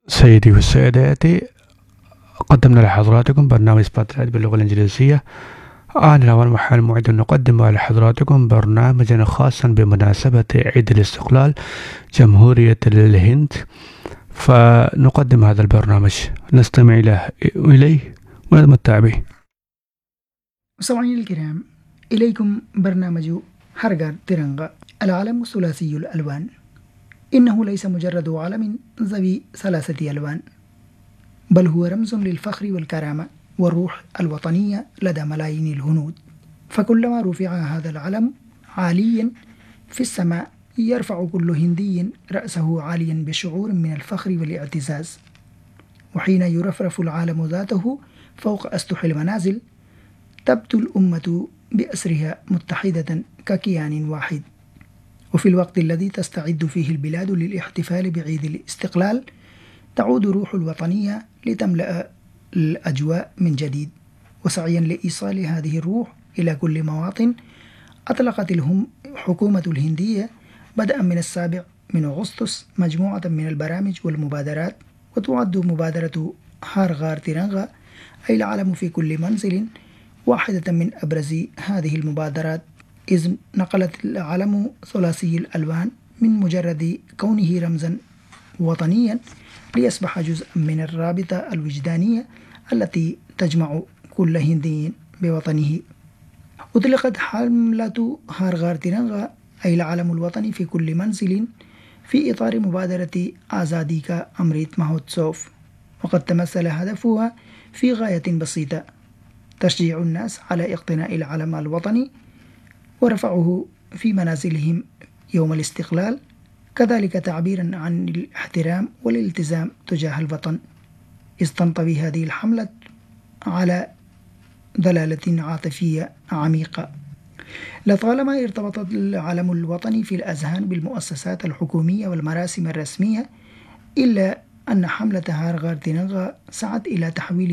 سيدي وسادتي، قدمنا لحضراتكم برنامج سبوتلايت باللغة الإنجليزية. أنا الآن محال موعد أن نقدم لحضراتكم برنامجا خاصا بمناسبة عيد الاستقلال جمهورية الهند، فنقدم هذا البرنامج، نستمع إليه ونتمتع به. مستمعينا الكرام، إليكم برنامج هرغار تيرانغا، العلم ثلاثي الألوان. إنه ليس مجرد علم ذوي ثلاثة ألوان، بل هو رمز للفخر والكرامة والروح الوطنية لدى ملايين الهنود. فكلما رفع هذا العلم عاليا في السماء، يرفع كل هندي رأسه عاليا بشعور من الفخر والاعتزاز. وحين يرفرف العالم ذاته فوق أسطح المنازل، تبدو الأمة بأسرها متحدة ككيان واحد. وفي الوقت الذي تستعد فيه البلاد للاحتفال بعيد الاستقلال، تعود روح الوطنية لتملأ الأجواء من جديد. وسعيا لإيصال هذه الروح إلى كل مواطن، أطلقت حكومة الهندية بدءا من 7 أغسطس مجموعة من البرامج والمبادرات، وتعد مبادرة هرغار تيرانغا أي العلم في كل منزل واحدة من أبرز هذه المبادرات، إذ نقلت العلم ثلاثي الألوان من مجرد كونه رمزا وطنيا ليصبح جزءا من الرابطة الوجدانية التي تجمع كل هندي بوطنه. أطلقت حملة هرغار تيرانغا أي العلم الوطني في كل منزل في إطار مبادرة آزادي كا أمريت مهوتسوف، وقد تمثل هدفها في غاية بسيطة: تشجيع الناس على اقتناء العلم الوطني ورفعه في منازلهم يوم الاستقلال، كذلك تعبيرا عن الاحترام والالتزام تجاه الوطن. إذ تنطوي هذه الحملة على دلالة عاطفية عميقة. لطالما ارتبط العلم الوطني في الأذهان بالمؤسسات الحكومية والمراسم الرسمية، إلا أن حملة هرغار تيرانغا سعت إلى تحويل